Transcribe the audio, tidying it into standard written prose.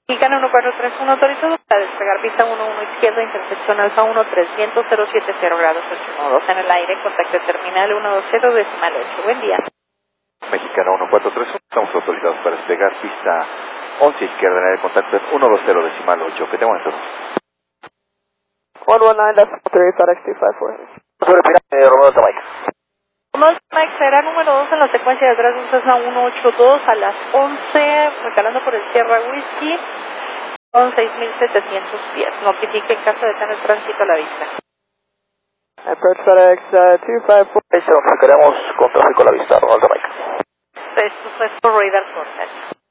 Mexicana 1431 autorizado para despegar pista 11 izquierda, intersección Alfa 13 viento 070 grados 812 en el aire, contacto terminal 120 decimal 8. Buen día. Mexicana 1431, estamos autorizados para despegar pista 11 izquierda en el aire, contacto 120 decimal 8. ¿Qué te momento? 119.3 FedEx 254. Sobre pirámide, Roberto Mike. Mike será número 2 en la secuencia detrás de un Cessna 182 a las 11, recalando por el Sierra Whiskey, con 6.700 pies. Notifique en caso de tener tránsito a la vista. Approach FedEx 254. Queremos con tráfico a la vista, Roberto Mike. Esto fue por Radar Contact.